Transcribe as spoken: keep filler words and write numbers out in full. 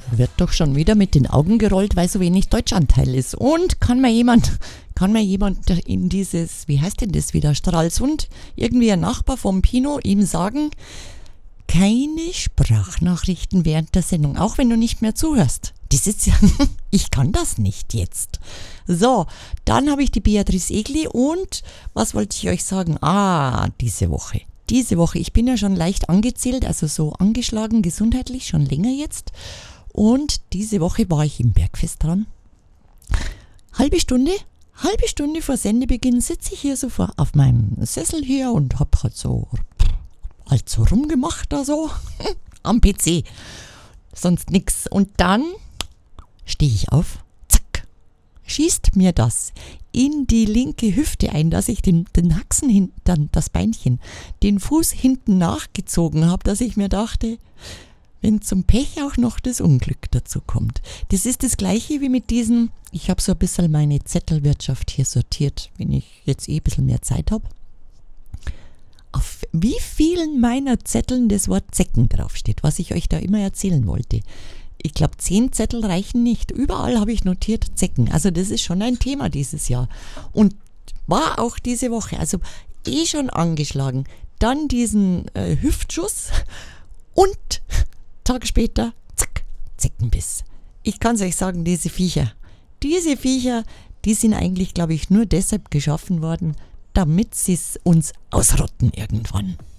Wird doch schon wieder mit den Augen gerollt, weil so wenig Deutschanteil ist. Und kann mir jemand, kann mir jemand in dieses, wie heißt denn das wieder, Stralsund, irgendwie ein Nachbar vom Pino, ihm sagen, keine Sprachnachrichten während der Sendung, auch wenn du nicht mehr zuhörst. Das ist ja, ich kann das nicht jetzt. So, dann habe ich die Beatrice Egli und was wollte ich euch sagen? Ah, diese Woche. Diese Woche, ich bin ja schon leicht angezählt, also so angeschlagen gesundheitlich, schon länger jetzt. Und diese Woche war ich im Bergfest dran. Halbe Stunde, halbe Stunde vor Sendebeginn sitze ich hier so vor, auf meinem Sessel hier und hab halt so, halt so rumgemacht da so am P C. Sonst nix. Und dann stehe ich auf, zack, schießt mir das in die linke Hüfte ein, dass ich den, den Haxen hinten, das Beinchen, den Fuß hinten nachgezogen habe, dass ich mir dachte, wenn zum Pech auch noch das Unglück dazu kommt. Das ist das Gleiche wie mit diesen, ich habe so ein bisschen meine Zettelwirtschaft hier sortiert, wenn ich jetzt eh ein bisschen mehr Zeit habe. Auf wie vielen meiner Zetteln das Wort Zecken draufsteht, was ich euch da immer erzählen wollte. Ich glaube, zehn Zettel reichen nicht. Überall habe ich notiert Zecken. Also das ist schon ein Thema dieses Jahr. Und war auch diese Woche. Also eh schon angeschlagen. Dann diesen äh, Hüftschuss und Tage später, zack, Zeckenbiss. Ich kann es euch sagen, diese Viecher, diese Viecher, die sind eigentlich, glaube ich, nur deshalb geschaffen worden, damit sie es uns ausrotten irgendwann.